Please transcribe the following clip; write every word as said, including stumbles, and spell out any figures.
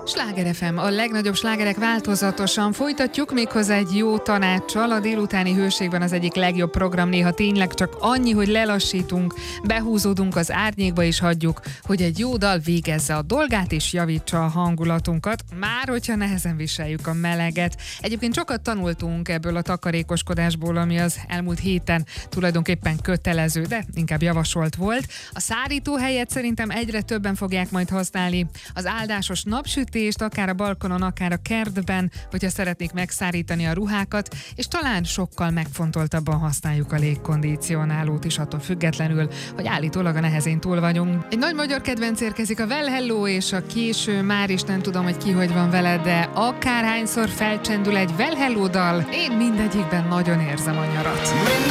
Sláger ef em, a legnagyobb slágerek változatosan folytatjuk, méghozzá egy jó tanáccsal. A délutáni hőségben az egyik legjobb program, néha tényleg csak annyi, hogy lelassítunk, behúzódunk az árnyékba és hagyjuk, hogy egy jó dal végezze a dolgát és javítsa a hangulatunkat, már hogyha nehezen viseljük a meleget. Egyébként sokat tanultunk ebből a takarékoskodásból, ami az elmúlt héten tulajdonképpen kötelező, de inkább javasolt volt. A szárító helyet szerintem egyre többen fogják majd használni. Az áldásos napsütést, akár a balkonon, akár a kertben, hogyha szeretnék megszárítani a ruhákat, és talán sokkal megfontoltabban használjuk a légkondicionálót is, attól függetlenül, hogy állítólag a nehezén túl vagyunk. Egy nagy magyar kedvenc érkezik, a Well Hello és a Késő, már is nem tudom, hogy ki hogy van veled, de akárhányszor felcsendül egy Well Hello dal, én mindegyikben nagyon érzem a nyarat.